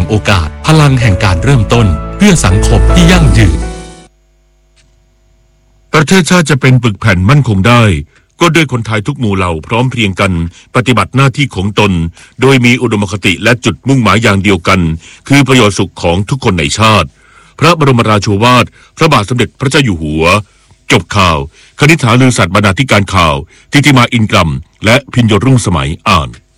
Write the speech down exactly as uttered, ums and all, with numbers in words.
โอกาสพลังแห่งการเริ่มต้นเพื่อสังคมที่ยั่งยืนประเทศชาติจะเป็นปึกแผ่นมั่นคงได้ก็ด้วยคนไทยทุกหมู่เหล่าพร้อมเพรียงกันปฏิบัติหน้าที่ของตนโดยมีอุดมคติและจุดมุ่งหมายอย่างเดียวกันคือประโยชน์สุขของทุกคนในชาติพระบรมราโชวาทพระบาทสมเด็จพระเจ้าอยู่หัวจบข่าวคณิษฐาลือสัตย์บรรณาธิการข่าวทิติมาอินกรัมและพิญโยรุ่งสมัยอ่าน